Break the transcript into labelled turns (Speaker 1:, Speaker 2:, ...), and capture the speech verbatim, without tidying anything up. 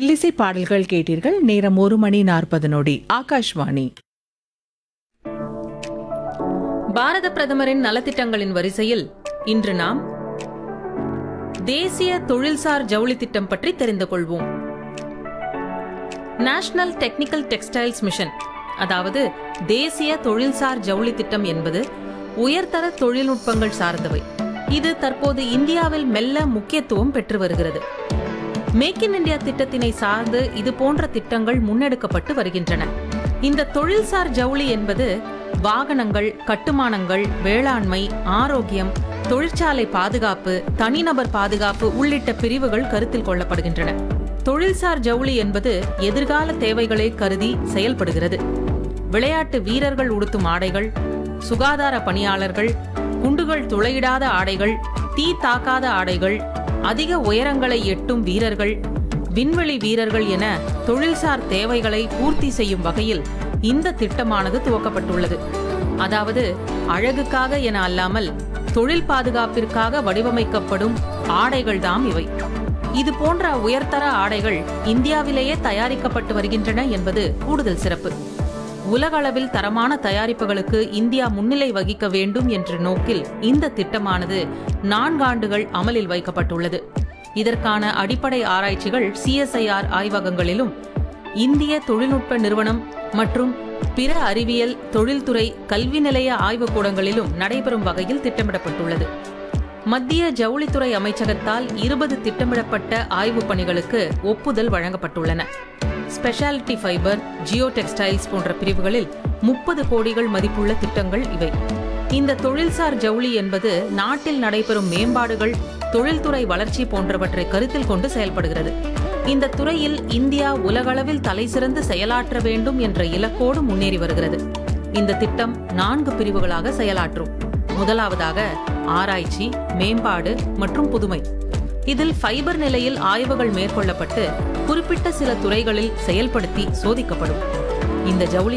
Speaker 1: மெல்லிசை பாடல்கள் கேட்டீர்கள். நேரம் ஒரு மணி நாற்பது நொடி. ஆகாஷ்வாணி.
Speaker 2: பாரத பிரதமரின் நலத்திட்டங்களின் வரிசையில் இன்று நாம் தேசிய தொழில்சார் ஜவுளி திட்டம் பற்றி தெரிந்து கொள்வோம். நேஷனல் டெக்னிக்கல் டெக்ஸ்டைல்ஸ் மிஷன், அதாவது தேசிய தொழில்சார் ஜவுளி திட்டம் என்பது உயர்தர தொழில்நுட்பங்கள் சார்ந்தவை. இது தற்போது இந்தியாவில் மெல்ல முக்கியத்துவம் பெற்று வருகிறது. மேக் இன் இந்தியா திட்டத்தினை சார்ந்து இது போன்ற திட்டங்கள் முன்னெடுக்கப்பட்டு வருகின்றன. இந்த தொழில்சார் ஜவுளி என்பது வாகனங்கள், கட்டுமானங்கள், வேளாண்மை, ஆரோக்கியம், தொழிற்சாலை பாதுகாப்பு, தனிநபர் பாதுகாப்பு உள்ளிட்ட பிரிவுகள் கருத்தில் கொள்ளப்படுகின்றன. தொழில்சார் ஜவுளி என்பது எதிர்கால தேவைகளை கருதி செயல்படுகிறது. விளையாட்டு வீரர்கள் உடுத்தும் ஆடைகள், சுகாதார பணியாளர்கள், குண்டுகள் துளையிடாத ஆடைகள், தீ தாக்காத ஆடைகள், அதிக உயரங்களை எட்டும் வீரர்கள், விண்வெளி வீரர்கள் என தொழில்சார் தேவைகளை பூர்த்தி செய்யும் வகையில் இந்த திட்டமானது துவக்கப்பட்டுள்ளது. அதாவது அழகுக்காக என அல்லாமல் தொழில் பாதுகாப்பிற்காக வடிவமைக்கப்படும் ஆடைகள்தாம் இவை. இது போன்ற உயர்தர ஆடைகள் இந்தியாவிலேயே தயாரிக்கப்பட்டு வருகின்றன என்பது கூடுதல் சிறப்பு. உலகளவில் தரமான தயாரிப்புகளுக்கு இந்தியா முன்னிலை வகிக்க வேண்டும் என்ற நோக்கில் இந்த திட்டமானது நான்காண்டுகள் அமலில் வைக்கப்பட்டுள்ளது. இதற்கான அடிப்படை ஆராய்ச்சிகள் சிஎஸ்ஐஆர் ஆய்வகங்களிலும் இந்திய தொழில்நுட்ப நிறுவனம் மற்றும் பிற அறிவியல், தொழில்துறை, கல்வி நிலைய ஆய்வுக்கூடங்களிலும் நடைபெறும் வகையில் திட்டமிடப்பட்டுள்ளது. மத்திய ஜவுளித்துறை அமைச்சகத்தால் இருபது திட்டமிடப்பட்ட ஆய்வுப் பணிகளுக்கு ஒப்புதல் வழங்கப்பட்டுள்ளன. ஸ்பெஷாலிட்டி ஃபைபர், ஜியோ டெக்ஸ்டைல்ஸ் போன்ற பிரிவுகளில் முப்பது கோடிகள் மதிப்புள்ள திட்டங்கள் இவை. இந்த தொழில்சார் ஜவுளி என்பது நாட்டில் நடைபெறும் மேம்பாடுகள், தொழில்துறை வளர்ச்சி போன்றவற்றை கருத்தில் கொண்டு செயல்படுகிறது. இந்த துறையில் இந்தியா உலகளவில் தலைசிறந்து செயலாற்ற வேண்டும் என்ற இலக்கோடு முன்னேறி வருகிறது. இந்த திட்டம் நான்கு பிரிவுகளாக செயலாற்றும். முதலாவதாக ஆராய்ச்சி, மேம்பாடு மற்றும் புதுமை. இதில் ஃபைபர் நிலையில் ஆய்வுகள் மேற்கொள்ளப்பட்டு குறிப்பிட்ட சில துறைகளில் செயல்படுத்தி சோதிக்கப்படும். இந்த ஜவுளி